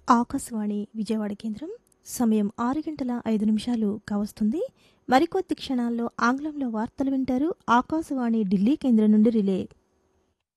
ఆకాశవాణి విజయవాడ కేంద్రం. సమయం 6:05 కావస్తుంది. మరికొద్ది క్షణాల్లో ఆంగ్లంలో వార్తలు వింటారు. ఆకాశవాణి ఢిల్లీ కేంద్రం నుండి రిలే.